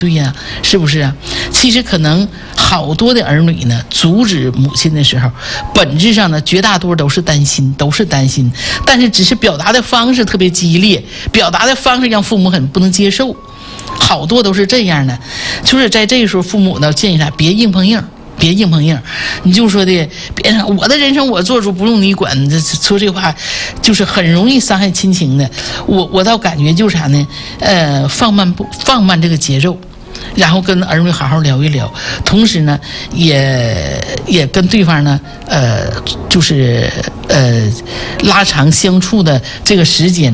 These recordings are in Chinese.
对呀，是不是啊？其实可能好多的儿女呢，阻止母亲的时候，本质上呢，绝大多数都是担心，但是只是表达的方式特别激烈，表达的方式让父母很不能接受，好多都是这样的。就是在这个时候，父母呢建议他别硬碰硬。你就说的别上我的人生我做主，不用你管。说这话就是很容易伤害亲情的。我倒感觉就是啥呢？放慢这个节奏，然后跟儿女好好聊一聊，同时呢，也跟对方呢，就是拉长相处的这个时间，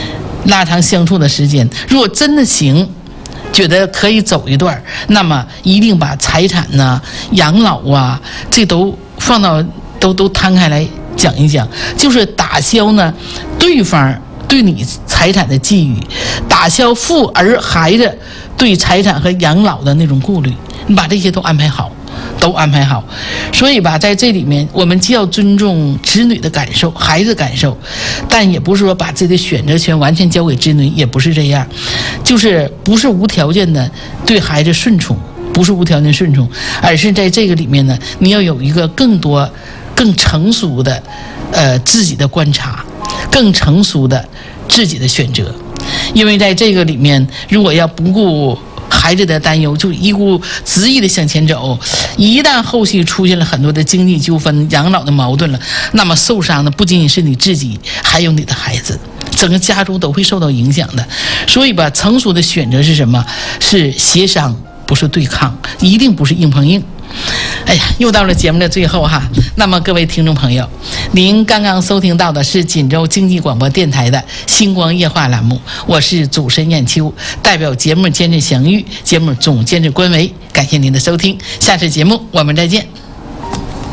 如果真的行。觉得可以走一段，那么一定把财产呢、养老啊，这都放到都摊开来讲一讲，就是打消呢对方对你财产的觊觎，打消孩子对财产和养老的那种顾虑，你把这些都安排好。所以吧，在这里面，我们既要尊重子女的感受、孩子感受，但也不是说把自己的选择权完全交给子女，也不是这样，就是不是无条件的对孩子顺从，而是在这个里面呢，你要有一个更成熟的自己的观察，更成熟的自己的选择，因为在这个里面，如果要不顾孩子的担忧，就一股执意的向前走，一旦后续出现了很多的经济纠纷、养老的矛盾了，那么受伤的不仅仅是你自己，还有你的孩子，整个家族都会受到影响的。所以吧，成熟的选择是什么？是协商，不是对抗，一定不是硬碰硬。哎呀，又到了节目的最后哈。那么各位听众朋友，您刚刚收听到的是锦州经济广播电台的星光夜话栏目，我是主持人燕秋，代表节目监制祥玉，节目总监制关维，感谢您的收听，下次节目我们再见。